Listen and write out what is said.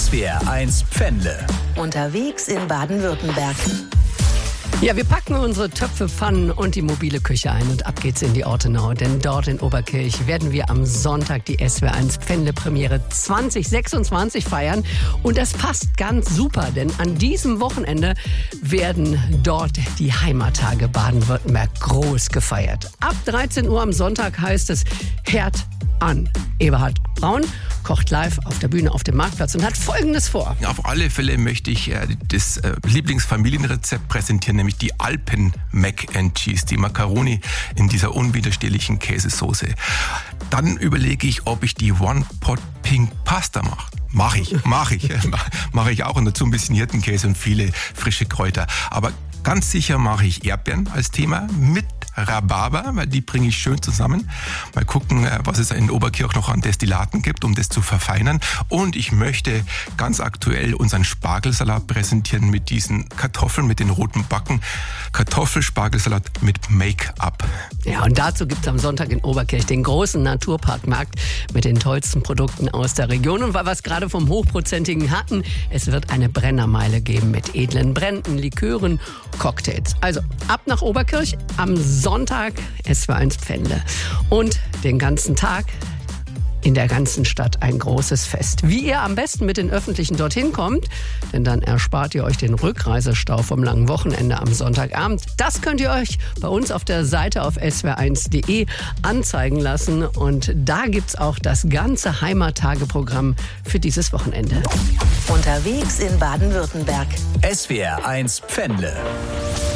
SWR1 Pfändle. Unterwegs in Baden-Württemberg. Ja, wir packen unsere Töpfe, Pfannen und die mobile Küche ein und ab geht's in die Ortenau. Denn dort in Oberkirch werden wir am Sonntag die SWR1 Pfändle-Premiere 2026 feiern. Und das passt ganz super, denn an diesem Wochenende werden dort die Heimattage Baden-Württemberg groß gefeiert. Ab 13 Uhr am Sonntag heißt es Herd an. Eberhard Braun kocht live auf der Bühne auf dem Marktplatz und hat Folgendes vor. Auf alle Fälle möchte ich das Lieblingsfamilienrezept präsentieren, nämlich die Alpen Mac and Cheese, die Macaroni in dieser unwiderstehlichen Käsesoße. Dann überlege ich, ob ich die One-Pot Pink Pasta mache. Mache ich auch und dazu ein bisschen Hirtenkäse und viele frische Kräuter. Aber ganz sicher mache ich Erdbeeren als Thema mit Rhabarber, weil die bringe ich schön zusammen. Mal gucken, was es in Oberkirch noch an Destillaten gibt, um das zu verfeinern. Und ich möchte ganz aktuell unseren Spargelsalat präsentieren mit diesen Kartoffeln, mit den roten Backen. Kartoffelspargelsalat mit Make-up. Ja, und dazu gibt es am Sonntag in Oberkirch den großen Naturparkmarkt mit den tollsten Produkten aus der Region. Und weil wir es gerade vom Hochprozentigen hatten, es wird eine Brennermeile geben mit edlen Bränden, Likören, Cocktails. Also ab nach Oberkirch am Sonntag SWR1 Pfändle. Und den ganzen Tag in der ganzen Stadt ein großes Fest. Wie ihr am besten mit den Öffentlichen dorthin kommt, denn dann erspart ihr euch den Rückreisestau vom langen Wochenende am Sonntagabend. Das könnt ihr euch bei uns auf der Seite auf swr1.de anzeigen lassen. Und da gibt's auch das ganze Heimattageprogramm für dieses Wochenende. Unterwegs in Baden-Württemberg. SWR1 Pfändle.